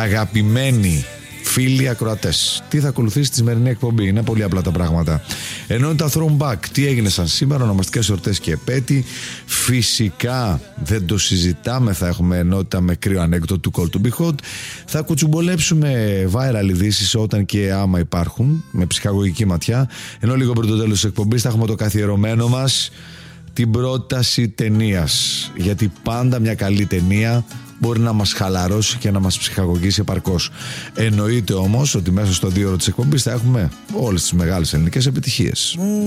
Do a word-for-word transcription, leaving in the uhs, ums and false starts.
Αγαπημένοι φίλοι ακροατές, τι θα ακολουθήσει στη σημερινή εκπομπή? Είναι πολύ απλά τα πράγματα. Ενώ είναι τα throwback, τι έγινε σαν σήμερα, ονομαστικές εορτές και επέτη. Φυσικά δεν το συζητάμε, θα έχουμε ενότητα με κρύο ανέκδοτο του Call to be hot. Θα κουτσουμπολέψουμε viral ειδήσεις όταν και άμα υπάρχουν, με ψυχαγωγική ματιά. Ενώ λίγο πριν το τέλος της εκπομπής θα έχουμε το καθιερωμένο μας, την πρόταση ταινίας. Γιατί πάντα μια καλή ταινία μπορεί να μας χαλαρώσει και να μας ψυχαγωγήσει επαρκώς. Εννοείται όμως ότι μέσα στο δύο ώρο της εκπομπής θα έχουμε όλες τις μεγάλες ελληνικές επιτυχίες.